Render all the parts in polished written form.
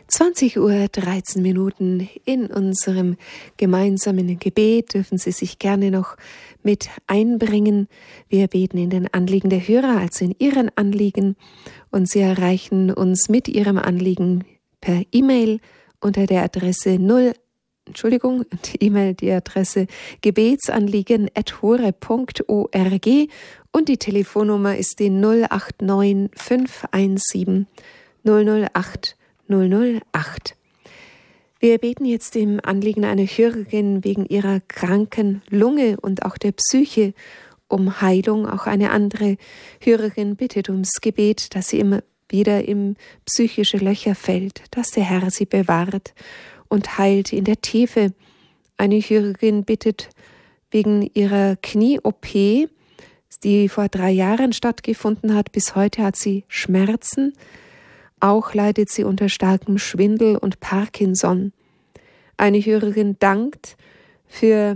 20:13 in unserem gemeinsamen Gebet dürfen Sie sich gerne noch mit einbringen. Wir beten in den Anliegen der Hörer, also in Ihren Anliegen, und Sie erreichen uns mit Ihrem Anliegen per E-Mail unter der Adresse die Adresse gebetsanliegen@hore.org und die Telefonnummer ist die 089 517 008 008. Wir beten jetzt im Anliegen einer Hörerin wegen ihrer kranken Lunge und auch der Psyche um Heilung. Auch eine andere Hörerin bittet ums Gebet, dass sie immer wieder in psychische Löcher fällt, dass der Herr sie bewahrt und heilt in der Tiefe. Eine Hörerin bittet wegen ihrer Knie-OP, die vor 3 Jahren stattgefunden hat. Bis heute hat sie Schmerzen. Auch leidet sie unter starkem Schwindel und Parkinson. Eine Hörerin dankt für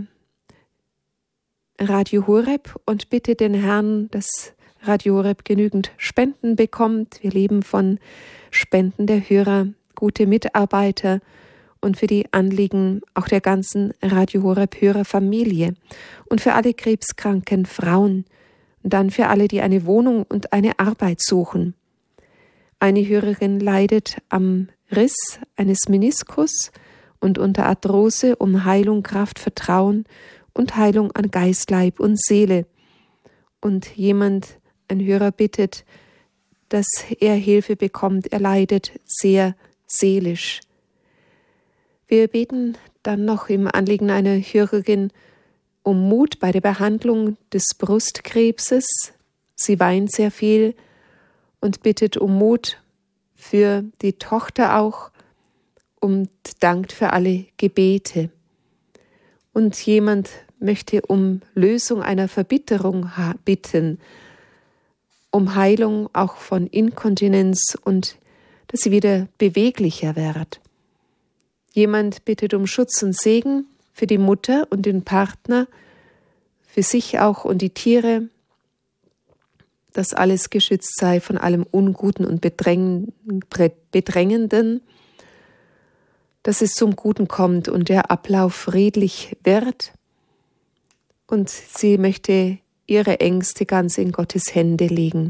Radio Horeb und bittet den Herrn, dass Radio Horeb genügend Spenden bekommt. Wir leben von Spenden der Hörer, gute Mitarbeiter und für die Anliegen auch der ganzen Radio Horeb Hörerfamilie und für alle krebskranken Frauen und dann für alle, die eine Wohnung und eine Arbeit suchen. Eine Hörerin leidet am Riss eines Meniskus und unter Arthrose um Heilung, Kraft, Vertrauen und Heilung an Geist, Leib und Seele. Und ein Hörer bittet, dass er Hilfe bekommt. Er leidet sehr seelisch. Wir beten dann noch im Anliegen einer Hörerin um Mut bei der Behandlung des Brustkrebses. Sie weint sehr viel und bittet um Mut für die Tochter auch und dankt für alle Gebete. Und jemand möchte um Lösung einer Verbitterung bitten, um Heilung auch von Inkontinenz und dass sie wieder beweglicher wird. Jemand bittet um Schutz und Segen für die Mutter und den Partner, für sich auch und die Tiere, dass alles geschützt sei von allem Unguten und Bedrängenden, dass es zum Guten kommt und der Ablauf friedlich wird. Und sie möchte ihre Ängste ganz in Gottes Hände legen.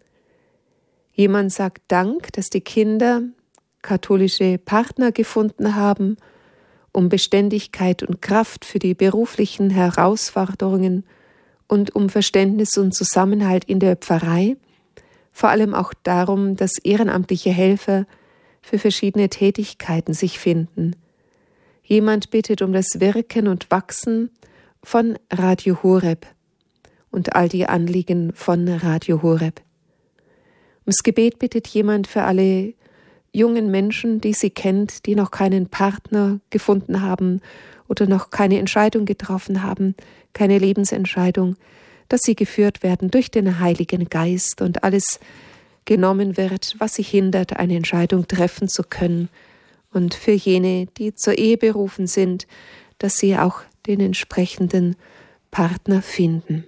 Jemand sagt Dank, dass die Kinder katholische Partner gefunden haben, um Beständigkeit und Kraft für die beruflichen Herausforderungen und um Verständnis und Zusammenhalt in der Pfarrei, vor allem auch darum, dass ehrenamtliche Helfer für verschiedene Tätigkeiten sich finden. Jemand bittet um das Wirken und Wachsen von Radio Horeb und all die Anliegen von Radio Horeb. Ums Gebet bittet jemand für alle jungen Menschen, die sie kennt, die noch keinen Partner gefunden haben oder noch keine Entscheidung getroffen haben, keine Lebensentscheidung, dass sie geführt werden durch den Heiligen Geist und alles genommen wird, was sie hindert, eine Entscheidung treffen zu können. Und für jene, die zur Ehe berufen sind, dass sie auch den entsprechenden Partner finden.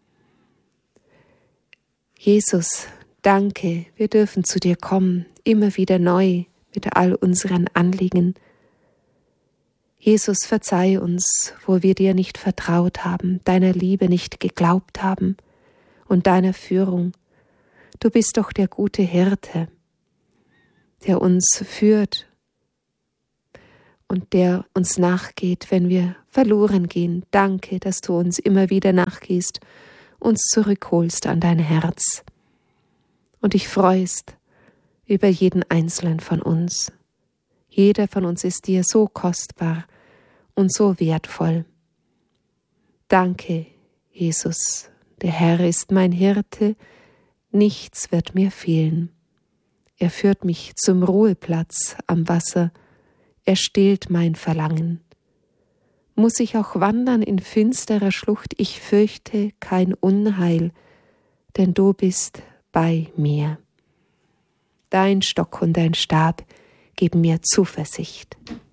Jesus, danke, wir dürfen zu dir kommen, immer wieder neu mit all unseren Anliegen. Jesus, verzeih uns, wo wir dir nicht vertraut haben, deiner Liebe nicht geglaubt haben und deiner Führung. Du bist doch der gute Hirte, der uns führt und der uns nachgeht, wenn wir verloren gehen. Danke, dass du uns immer wieder nachgehst, uns zurückholst an dein Herz und dich freust über jeden Einzelnen von uns. Jeder von uns ist dir so kostbar und so wertvoll. Danke, Jesus. Der Herr ist mein Hirte, nichts wird mir fehlen. Er führt mich zum Ruheplatz am Wasser, er stillt mein Verlangen. Muss ich auch wandern in finsterer Schlucht, ich fürchte kein Unheil, denn du bist bei mir. Dein Stock und dein Stab geben mir Zuversicht.